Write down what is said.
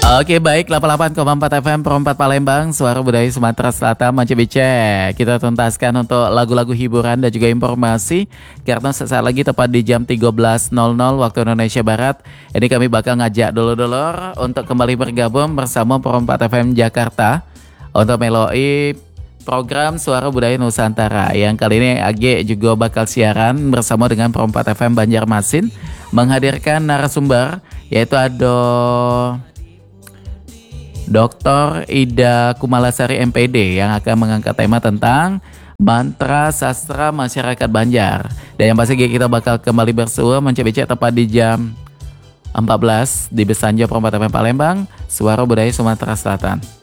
Oke baik 88,4 FM Perempat Palembang Suara Budaya Sumatera Selatan Mance Becek. Kita tuntaskan untuk lagu-lagu hiburan dan juga informasi. Karena sesaat lagi tepat di jam 13.00 waktu Indonesia Barat, ini kami bakal ngajak dulur-dulur untuk kembali bergabung bersama Perempat FM Jakarta untuk meloi program Suara Budaya Nusantara. Yang kali ini AG juga bakal siaran bersama dengan Perempat FM Banjarmasin, menghadirkan narasumber yaitu ada Dr. Ida Kumalasari MPD yang akan mengangkat tema tentang mantra sastra masyarakat Banjar. Dan yang pasti kita bakal kembali bersua mencek tepat di jam 14 di Besanjo Perempat FM Palembang, Suara Budaya Sumatera Selatan.